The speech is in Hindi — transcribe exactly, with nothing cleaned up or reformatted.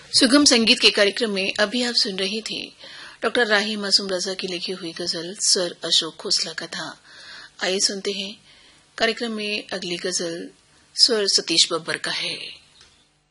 सुगम संगीत के कार्यक्रम में अभी आप सुन रही थी डॉक्टर राही मासूम रजा की लिखी हुई गजल स्वर अशोक खोसला का था। आइए सुनते हैं कार्यक्रम में अगली गजल स्वर सतीश बब्बर का है।